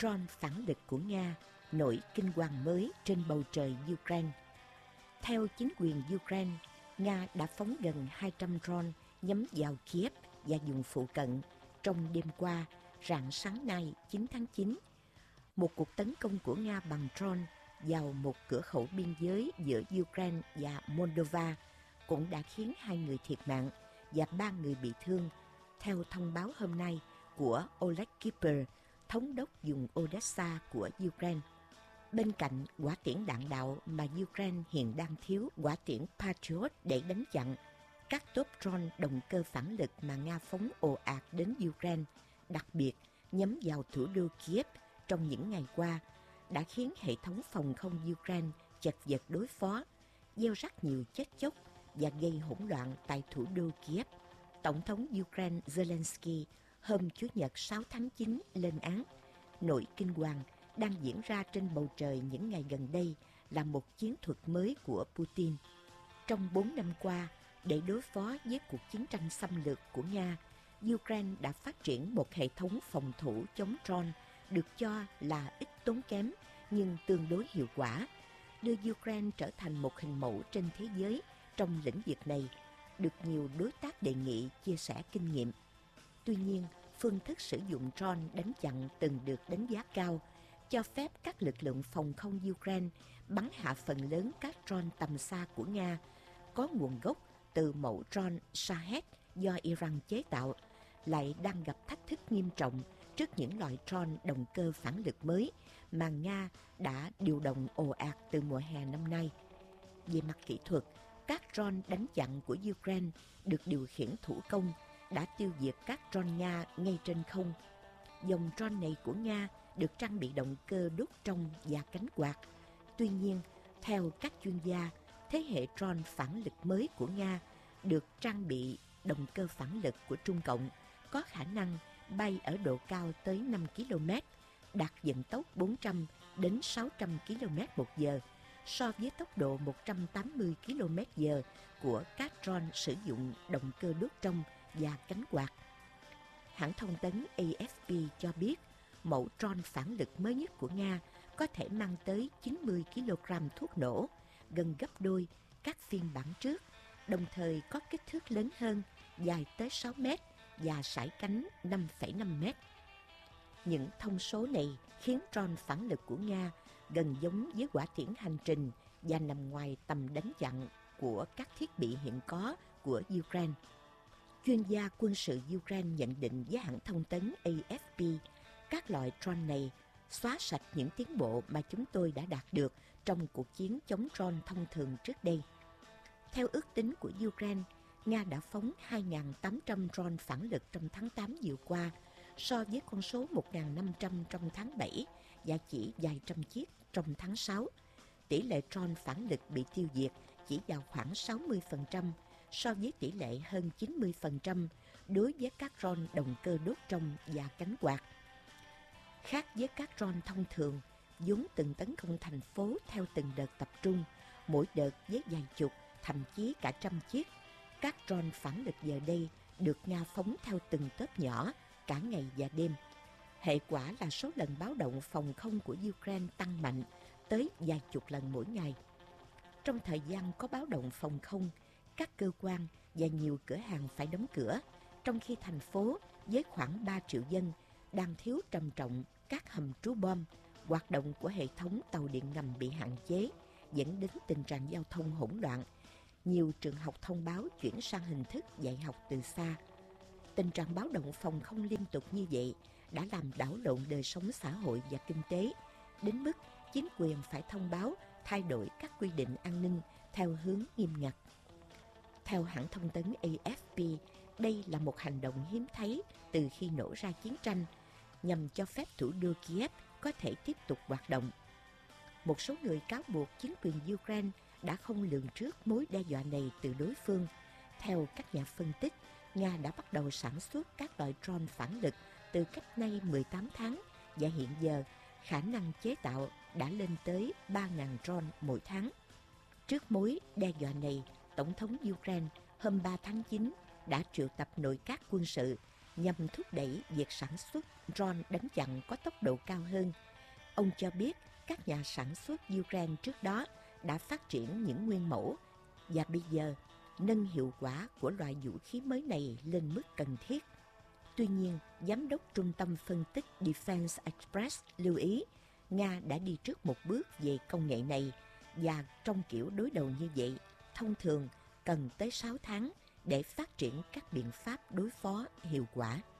drone phản lực của Nga nổi kinh hoàng mới trên bầu trời Ukraine. Theo chính quyền Ukraine, Nga đã phóng gần 200 drone nhắm vào Kiev và vùng phụ cận trong đêm qua, rạng sáng nay 9 tháng 9. Một cuộc tấn công của Nga bằng drone vào một cửa khẩu biên giới giữa Ukraine và Moldova cũng đã khiến 2 người thiệt mạng và 3 người bị thương, theo thông báo hôm nay của Oleg Kipper, thống đốc vùng Odessa của Ukraine. Bên cạnh quả tiễn đạn đạo mà Ukraine hiện đang thiếu quả tiễn Patriot để đánh chặn, các tốp drone động cơ phản lực mà Nga phóng ồ ạt đến Ukraine, đặc biệt nhắm vào thủ đô Kiev trong những ngày qua, đã khiến hệ thống phòng không Ukraine chật vật đối phó, gieo rắc nhiều chết chóc và gây hỗn loạn tại thủ đô Kiev. Tổng thống Ukraine Zelensky hôm Chủ nhật 6 tháng 9 lên án nỗi kinh hoàng đang diễn ra trên bầu trời những ngày gần đây là một chiến thuật mới của Putin. Trong 4 năm qua, để đối phó với cuộc chiến tranh xâm lược của Nga, Ukraine đã phát triển một hệ thống phòng thủ chống drone được cho là ít tốn kém nhưng tương đối hiệu quả, đưa Ukraine trở thành một hình mẫu trên thế giới trong lĩnh vực này, được nhiều đối tác đề nghị chia sẻ kinh nghiệm. Tuy nhiên, phương thức sử dụng drone đánh chặn từng được đánh giá cao, cho phép các lực lượng phòng không Ukraine bắn hạ phần lớn các drone tầm xa của Nga, có nguồn gốc từ mẫu drone Shahed do Iran chế tạo, lại đang gặp thách thức nghiêm trọng trước những loại drone động cơ phản lực mới mà Nga đã điều động ồ ạt từ mùa hè năm nay. Về mặt kỹ thuật, các drone đánh chặn của Ukraine được điều khiển thủ công đã tiêu diệt các drone Nga ngay trên không. Dòng drone này của Nga được trang bị động cơ đốt trong và cánh quạt. Tuy nhiên, theo các chuyên gia, thế hệ drone phản lực mới của Nga được trang bị động cơ phản lực của Trung Cộng, có khả năng bay ở độ cao tới 5 km, đạt vận tốc 400 đến 600 km/h, so với tốc độ 180 km/h của các drone sử dụng động cơ đốt trong và cánh quạt. Hãng thông tấn AFP cho biết mẫu drone phản lực mới nhất của Nga có thể mang tới 90 kg thuốc nổ, gần gấp đôi các phiên bản trước, đồng thời có kích thước lớn hơn, dài tới 6 mét và sải cánh 5,5 mét. Những thông số này khiến drone phản lực của Nga gần giống với hỏa tiễn hành trình và nằm ngoài tầm đánh chặn của các thiết bị hiện có của Ukraine. Chuyên gia quân sự Ukraine nhận định với hãng thông tấn AFP, các loại drone này xóa sạch những tiến bộ mà chúng tôi đã đạt được trong cuộc chiến chống drone thông thường trước đây. Theo ước tính của Ukraine, Nga đã phóng 2.800 drone phản lực trong tháng 8 vừa qua, so với con số 1.500 trong tháng 7 và chỉ vài trăm chiếc trong tháng 6. Tỷ lệ drone phản lực bị tiêu diệt chỉ vào khoảng 60%, so với tỷ lệ hơn 90% đối với các drone động cơ đốt trong và cánh quạt. Khác với các drone thông thường, vốn từng tấn công thành phố theo từng đợt tập trung, mỗi đợt với vài chục, thậm chí cả trăm chiếc, các drone phản lực giờ đây được Nga phóng theo từng tớp nhỏ, cả ngày và đêm. Hệ quả là số lần báo động phòng không của Ukraine tăng mạnh tới vài chục lần mỗi ngày. Trong thời gian có báo động phòng không, các cơ quan và nhiều cửa hàng phải đóng cửa, trong khi thành phố với khoảng 3 triệu dân đang thiếu trầm trọng các hầm trú bom, hoạt động của hệ thống tàu điện ngầm bị hạn chế, dẫn đến tình trạng giao thông hỗn loạn. Nhiều trường học thông báo chuyển sang hình thức dạy học từ xa. Tình trạng báo động phòng không liên tục như vậy đã làm đảo lộn đời sống xã hội và kinh tế, đến mức chính quyền phải thông báo thay đổi các quy định an ninh theo hướng nghiêm ngặt. Theo hãng thông tấn AFP, đây là một hành động hiếm thấy từ khi nổ ra chiến tranh, nhằm cho phép thủ đô Kiev có thể tiếp tục hoạt động. Một số người cáo buộc chính quyền Ukraine đã không lường trước mối đe dọa này từ đối phương. Theo các nhà phân tích, Nga đã bắt đầu sản xuất các loại drone phản lực từ cách nay 18 tháng và hiện giờ khả năng chế tạo đã lên tới 3.000 drone mỗi tháng. Trước mối đe dọa này, Tổng thống Ukraine hôm 3 tháng 9 đã triệu tập nội các quân sự nhằm thúc đẩy việc sản xuất drone đánh chặn có tốc độ cao hơn. Ông cho biết các nhà sản xuất Ukraine trước đó đã phát triển những nguyên mẫu và bây giờ nâng hiệu quả của loại vũ khí mới này lên mức cần thiết. Tuy nhiên, Giám đốc Trung tâm Phân tích Defense Express lưu ý Nga đã đi trước một bước về công nghệ này và trong kiểu đối đầu như vậy, thông thường cần tới 6 tháng để phát triển các biện pháp đối phó hiệu quả.